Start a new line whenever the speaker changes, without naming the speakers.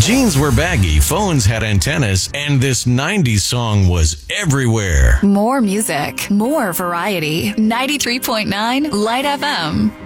Jeans were baggy, phones had antennas, and this 90s song was everywhere.
More music, more variety. 93.9 Light FM.